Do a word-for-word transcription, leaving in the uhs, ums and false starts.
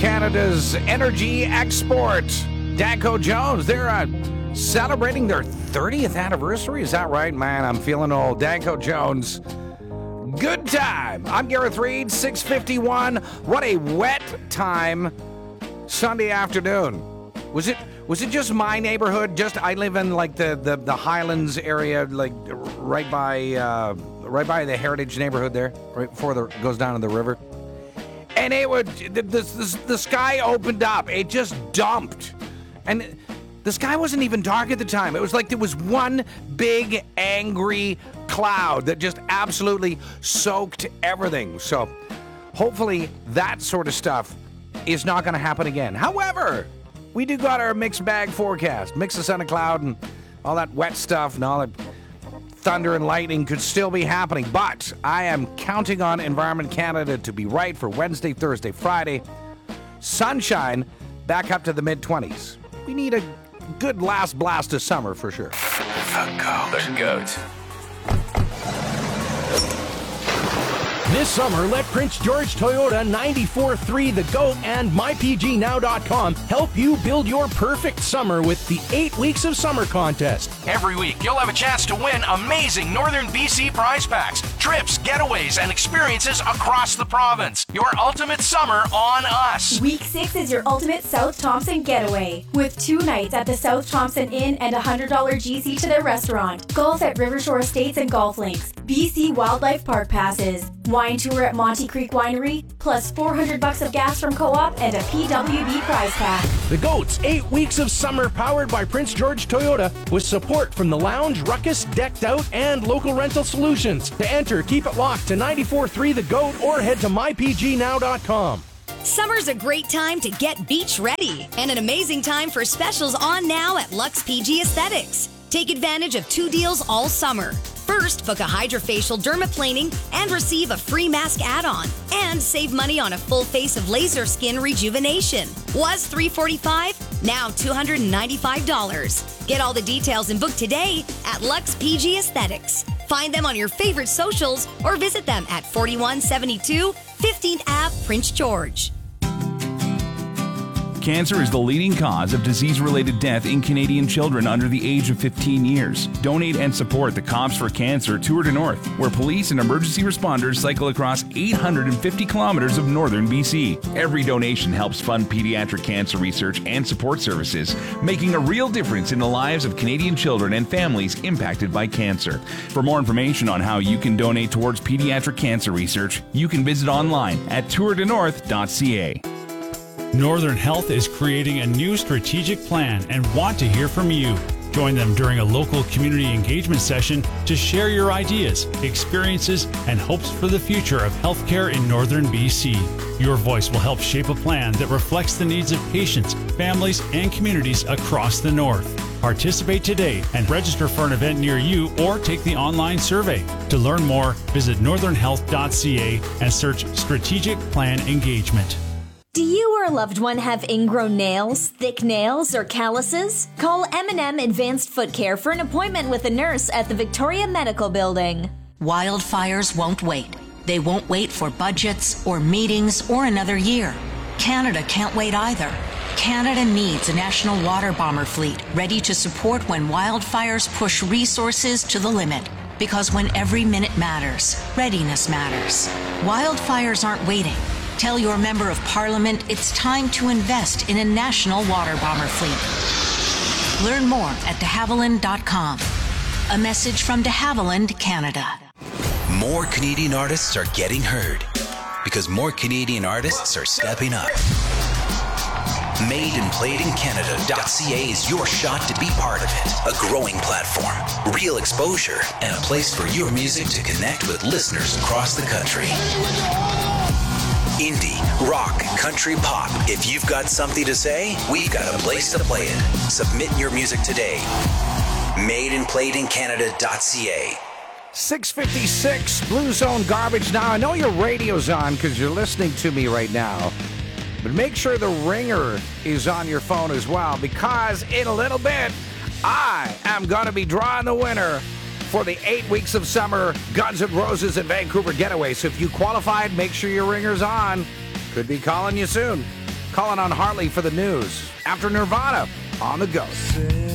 Canada's energy export. Danco Jones, they're uh, celebrating their thirtieth anniversary. Is that right? Man, I'm feeling old. Danco Jones, good time. I'm Gareth Reed, six fifty-one. What a wet time Sunday afternoon. Was it was it just my neighborhood? Just I live in like the, the, the Highlands area, like right by uh, right by the Heritage neighborhood there, right before the goes down to the river. And it would the, the, the sky opened up. It just dumped. And the sky wasn't even dark at the time. It was like there was one big angry cloud that just absolutely soaked everything. So hopefully that sort of stuff is not going to happen again. However, we do got our mixed bag forecast. Mix of sun and cloud and all that wet stuff and all that thunder and lightning could still be happening. But I am counting on Environment Canada to be right for Wednesday, Thursday, Friday. Sunshine back up to the mid-twenties. We need a good last blast of summer for sure. The goat. The goat. This summer, let Prince George Toyota ninety-four three The GOAT and my p g now dot com help you build your perfect summer with the eight Weeks of Summer contest. Every week, you'll have a chance to win amazing Northern B C prize packs, trips, getaways, and experiences across the province. Your ultimate summer on us. Week six is your ultimate South Thompson getaway, with two nights at the South Thompson Inn and a one hundred dollars G C to their restaurant, golf at Rivershore Estates and Golf Links, B C Wildlife Park passes, wine tour at Monty Creek Winery, plus four hundred bucks of gas from Co-op and a P W B prize pack. The GOAT's eight Weeks of Summer powered by Prince George Toyota with support from the Lounge, Ruckus, Decked Out, and Local Rental Solutions. To enter, keep it locked to ninety-four three The GOAT or head to my p g now dot com. Summer's a great time to get beach ready and an amazing time for specials on now at Lux P G Aesthetics. Take advantage of two deals all summer. First, book a hydrofacial dermaplaning and receive a free mask add-on. And save money on a full face of laser skin rejuvenation. Was three hundred forty-five dollars, now two hundred ninety-five dollars. Get all the details and book today at Lux P G Aesthetics. Find them on your favorite socials or visit them at forty-one seventy-two fifteenth Avenue, Prince George. Cancer is the leading cause of disease-related death in Canadian children under the age of fifteen years. Donate and support the Cops for Cancer Tour de North, where police and emergency responders cycle across eight hundred fifty kilometers of northern B C. Every donation helps fund pediatric cancer research and support services, making a real difference in the lives of Canadian children and families impacted by cancer. For more information on how you can donate towards pediatric cancer research, you can visit online at tour de north dot c a. Northern Health is creating a new strategic plan and want to hear from you. Join them during a local community engagement session to share your ideas, experiences, and hopes for the future of healthcare in Northern B C. Your voice will help shape a plan that reflects the needs of patients, families, and communities across the North. Participate today and register for an event near you or take the online survey. To learn more, visit northern health dot c a and search Strategic Plan Engagement. Do you or a loved one have ingrown nails, thick nails, or calluses? Call M and M Advanced Foot Care for an appointment with a nurse at the Victoria Medical Building. Wildfires won't wait. They won't wait for budgets or meetings or another year. Canada can't wait either. Canada needs a national water bomber fleet ready to support when wildfires push resources to the limit. Because when every minute matters, readiness matters. Wildfires aren't waiting. Tell your Member of Parliament it's time to invest in a national water bomber fleet. Learn more at de havilland dot com. A message from de Havilland, Canada. More Canadian artists are getting heard because more Canadian artists are stepping up. made and played in Canada dot c a is your shot to be part of it. A growing platform, real exposure, and a place for your music to connect with listeners across the country. Indie, rock, country, pop. If you've got something to say, we've got a place to play it. Submit your music today. made and played in Canada dot c a. six fifty-six, Blue Zone Garbage. Now, I know your radio's on because you're listening to me right now, but make sure the ringer is on your phone as well, because in a little bit, I am going to be drawing the winner for the eight weeks of summer Guns N' Roses and Vancouver getaway. So if you qualified, make sure your ringer's on. Could be calling you soon. Calling on Hartley for the news. After Nirvana, on the go.